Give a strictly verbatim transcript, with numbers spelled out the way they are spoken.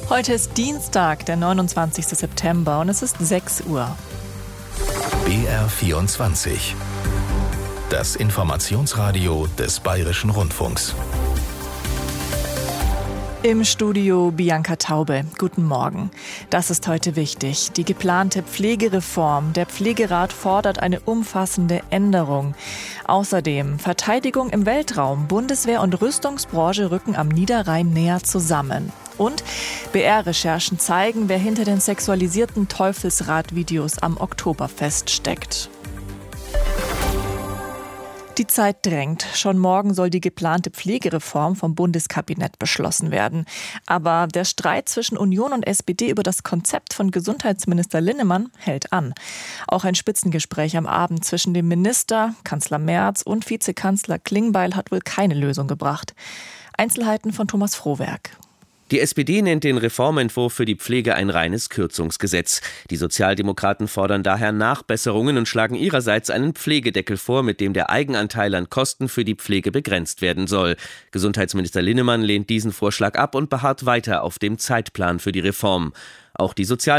Heute ist Dienstag, der neunundzwanzigste September und es ist sechs Uhr. B R vierundzwanzig. Das Informationsradio des Bayerischen Rundfunks. Im Studio Bianca Taube. Guten Morgen. Das ist heute wichtig. Die geplante Pflegereform. Der Pflegerat fordert eine umfassende Änderung. Außerdem Verteidigung im Weltraum. Bundeswehr und Rüstungsbranche rücken am Niederrhein näher zusammen. Und B R-Recherchen zeigen, wer hinter den sexualisierten Teufelsrad-Videos am Oktoberfest steckt. Die Zeit drängt. Schon morgen soll die geplante Pflegereform vom Bundeskabinett beschlossen werden. Aber der Streit zwischen Union und S P D über das Konzept von Gesundheitsminister Linnemann hält an. Auch ein Spitzengespräch am Abend zwischen dem Minister, Kanzler Merz und Vizekanzler Klingbeil hat wohl keine Lösung gebracht. Einzelheiten von Thomas Frohwerk. Die S P D nennt den Reformentwurf für die Pflege ein reines Kürzungsgesetz. Die Sozialdemokraten fordern daher Nachbesserungen und schlagen ihrerseits einen Pflegedeckel vor, mit dem der Eigenanteil an Kosten für die Pflege begrenzt werden soll. Gesundheitsminister Linnemann lehnt diesen Vorschlag ab und beharrt weiter auf dem Zeitplan für die Reform. Auch die Sozialdemokraten